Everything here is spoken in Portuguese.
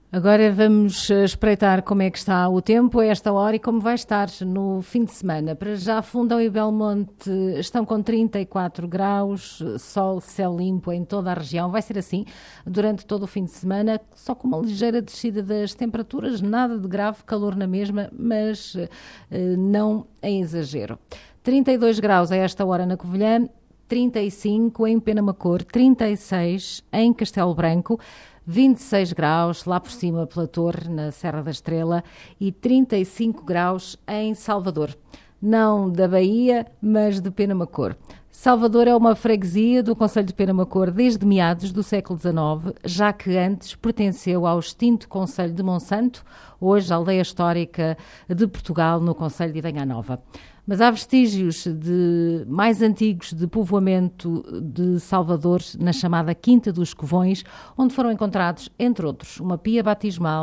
Agora vamos espreitar como é que está o tempo a esta hora e como vai estar no fim de semana. Para já, Fundão e Belmonte estão com 34 graus, sol, céu limpo em toda a região. Vai ser assim durante todo o fim de semana, só com uma ligeira descida das temperaturas, nada de grave, calor na mesma, mas não em exagero. 32 graus a esta hora na Covilhã, 35 em Penamacor, 36 em Castelo Branco, 26 graus lá por cima pela Torre, na Serra da Estrela, e 35 graus em Salvador. Não da Bahia, mas de Penamacor. Salvador é uma freguesia do concelho de Penamacor desde meados do século XIX, já que antes pertenceu ao extinto concelho de Monsanto, hoje aldeia histórica de Portugal, no concelho de Idenha Nova. Mas há vestígios mais antigos de povoamento de Salvador, na chamada Quinta dos Covões, onde foram encontrados, entre outros, uma pia batismal,